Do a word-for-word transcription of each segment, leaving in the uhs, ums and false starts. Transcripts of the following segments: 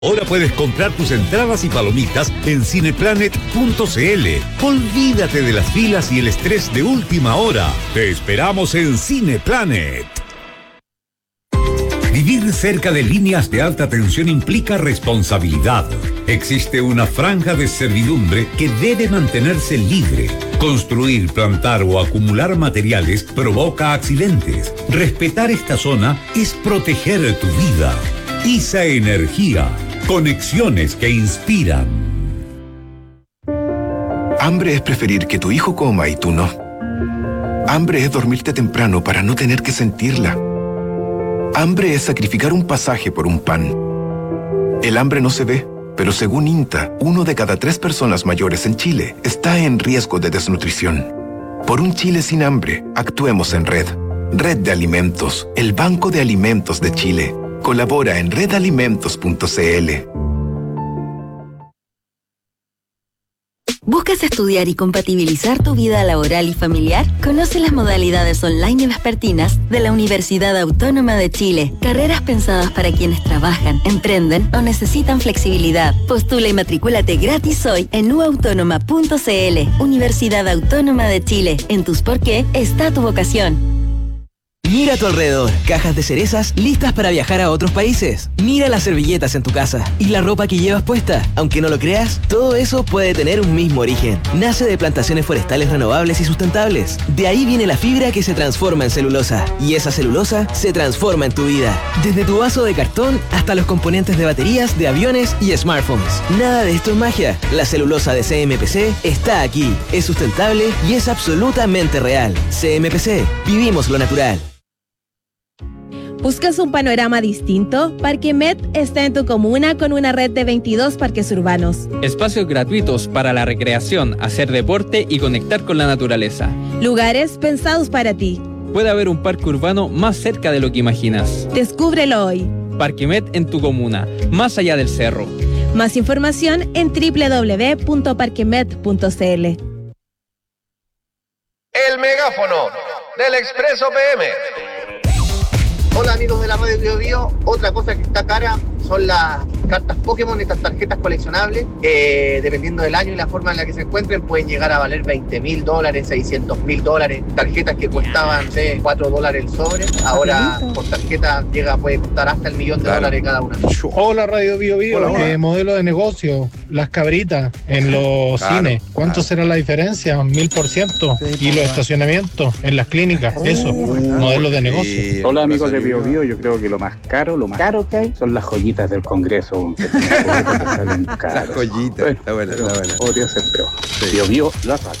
Ahora puedes comprar tus entradas y palomitas en cineplanet punto c l. Olvídate de las filas y el estrés de última hora. Te esperamos en Cineplanet. Vivir cerca de líneas de alta tensión implica responsabilidad. Existe una franja de servidumbre que debe mantenerse libre. Construir, plantar o acumular materiales provoca accidentes. Respetar esta zona es proteger tu vida. ISA Energía. Conexiones que inspiran. Hambre es preferir que tu hijo coma y tú no. Hambre es dormirte temprano para no tener que sentirla. Hambre es sacrificar un pasaje por un pan. El hambre no se ve, pero según INTA, uno de cada tres personas mayores en Chile está en riesgo de desnutrición. Por un Chile sin hambre, actuemos en red. Red de Alimentos, el Banco de Alimentos de Chile. Colabora en red alimentos punto c l. ¿Buscas estudiar y compatibilizar tu vida laboral y familiar? Conoce las modalidades online y vespertinas de la Universidad Autónoma de Chile. Carreras pensadas para quienes trabajan, emprenden o necesitan flexibilidad. Postula y matricúlate gratis hoy en u autónoma punto c l. Universidad Autónoma de Chile. En tus por qué está tu vocación. Mira a tu alrededor, cajas de cerezas listas para viajar a otros países. Mira las servilletas en tu casa y la ropa que llevas puesta. Aunque no lo creas, todo eso puede tener un mismo origen. Nace de plantaciones forestales renovables y sustentables. De ahí viene la fibra que se transforma en celulosa. Y esa celulosa se transforma en tu vida. Desde tu vaso de cartón hasta los componentes de baterías, de aviones y smartphones. Nada de esto es magia. La celulosa de C M P C está aquí. Es sustentable y es absolutamente real. C M P C. Vivimos lo natural. ¿Buscas un panorama distinto? Parque Met está en tu comuna con una red de veintidós parques urbanos. Espacios gratuitos para la recreación, hacer deporte y conectar con la naturaleza. Lugares pensados para ti. Puede haber un parque urbano más cerca de lo que imaginas. Descúbrelo hoy. Parque Met en tu comuna, más allá del cerro. Más información en doble u doble u doble u punto parquemet punto c l. El megáfono del Expreso P M. Hola amigos de la radio Bio Bio, otra cosa que está cara son las cartas Pokémon, estas tarjetas coleccionables. Eh, dependiendo del año y la forma en la que se encuentren, pueden llegar a valer veinte mil dólares, seiscientos mil dólares. Tarjetas que costaban no sé, cuatro dólares el sobre, ahora por tarjeta llega, puede costar hasta el millón de claro. dólares cada una. Hola radio Bio Bio, hola, hola. Eh, modelo de negocio, las cabritas en los claro, cines. ¿Cuánto claro. será la diferencia? Mil por ciento. Sí, y los estacionamientos en las clínicas, oh, eso, bueno. modelo de negocio. Sí, hola amigos de Bio Bio, yo creo que lo más caro, lo más caro que hay son las joyitas del Congreso. Las joyitas, bueno, está buena, está buena. Podría ser peor. Sí. Bio Bio, la rata.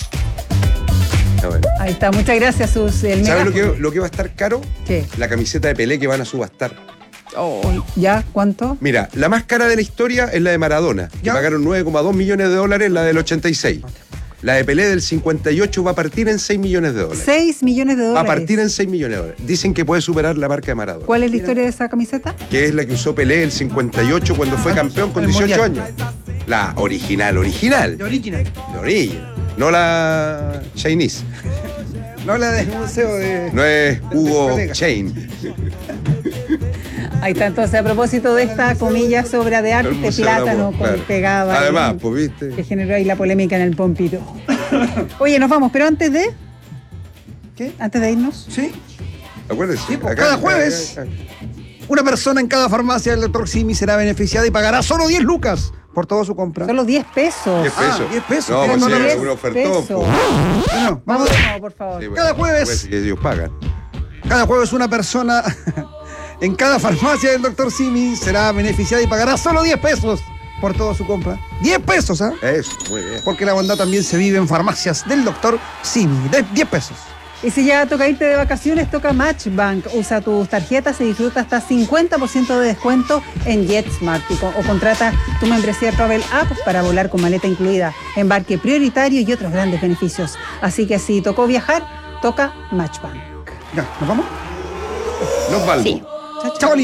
Bueno. Ahí está, muchas gracias, Sus. El ¿Sabes lo que, lo que va a estar caro? ¿Qué? La camiseta de Pelé que van a subastar. Oh, ¿ya? ¿Cuánto? Mira, la más cara de la historia es la de Maradona, que ¿ya? pagaron nueve coma dos millones de dólares, la del ochenta y seis. La de Pelé del cincuenta y ocho va a partir en seis millones de dólares. seis millones de dólares. Va a partir en seis millones de dólares. Dicen que puede superar la marca de Maradona. ¿Cuál es la historia de esa camiseta? Que es la que usó Pelé el cincuenta y ocho cuando fue campeón con dieciocho años. La original, original. La original. La original. No la Chinese. No la del museo de... No es Hugo Chain. Ahí está, entonces, a propósito de esta, comillas, obra de arte, plátano, con claro. pegaba. Además, pues, viste. Que generó ahí la polémica en el Pompito. Oye, nos vamos, pero antes de... ¿Qué? Antes de irnos. Sí. Acuérdense. Sí, pues, cada jueves, acá, acá. una persona en cada farmacia del doctor Simi será beneficiada y pagará solo diez lucas por toda su compra. Solo diez pesos. diez pesos. Ah, diez pesos. No, pues no, sí, no, es un ofertón. Bueno, vamos de nuevo, por favor. Sí, bueno, cada jueves... Que ellos pagan. Cada jueves una persona... En cada farmacia del doctor Simi será beneficiada y pagará solo diez pesos por toda su compra. diez pesos, ¿ah? ¿eh? Eso, muy bien. Porque la bondad también se vive en farmacias del doctor Simi. De diez pesos. Y si ya toca irte de vacaciones, toca Matchbank. Usa tus tarjetas y disfruta hasta cincuenta por ciento de descuento en JetSmart. O, o contrata tu membresía Travel App para volar con maleta incluida, embarque prioritario y otros grandes beneficios. Así que si tocó viajar, toca Matchbank. Ya, ¿nos vamos? Nos vamos. Sí. Chao.